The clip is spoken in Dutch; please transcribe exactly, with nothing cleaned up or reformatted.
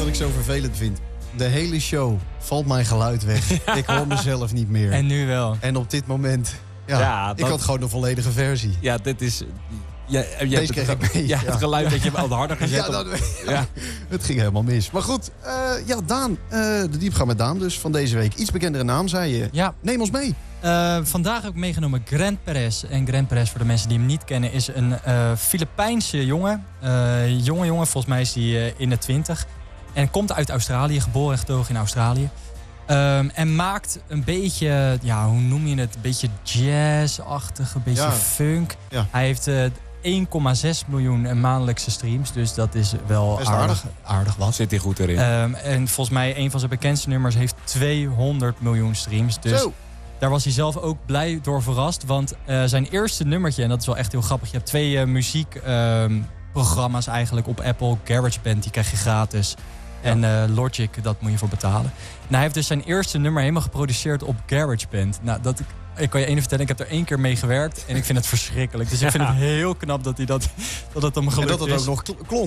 wat ik zo vervelend vind? De hele show valt mijn geluid weg. Ik hoor mezelf niet meer. En nu wel. En op dit moment... Ja, Ja, ik dat- had gewoon de volledige versie. Ja, dit is... Ja, je Deze hebt kreeg het, ik mee, ja, ja. het geluid dat je wel harder gezet. Ja, dat, ja, Ja. het ging helemaal mis. Maar goed, uh, ja, Daan. Uh, de diepgang met Daan dus van deze week. Iets bekendere naam, zei je. Ja. Neem ons mee. Uh, vandaag heb ik meegenomen Grant Perez. En Grant Perez, voor de mensen die hem niet kennen, is een uh, Filipijnse jongen. Uh, jonge jongen, volgens mij is hij uh, in de twintig. En komt uit Australië, geboren en getogen in Australië. Um, en maakt een beetje, ja, hoe noem je het? Een beetje jazz-achtig, een beetje Ja. funk. Ja. Hij heeft uh, één komma zes miljoen maandelijkse streams. Dus dat is wel Best aardig, aardig. aardig wat. Zit hij goed erin. Um, en volgens mij, een van zijn bekendste nummers heeft tweehonderd miljoen streams. Dus Zo. daar was hij zelf ook blij door verrast. Want uh, zijn eerste nummertje, en dat is wel echt heel grappig. Je hebt twee uh, muziekprogramma's um, eigenlijk op Apple. GarageBand, die krijg je gratis. Ja. En uh, Logic, dat moet je voor betalen. En hij heeft dus zijn eerste nummer helemaal geproduceerd op GarageBand. Nou, dat, ik kan je één vertellen, ik heb er één keer mee gewerkt. En ik vind het verschrikkelijk. Dus ik vind het heel knap dat, hij dat, dat het hem gelukt En dat het is. ook nog klonk.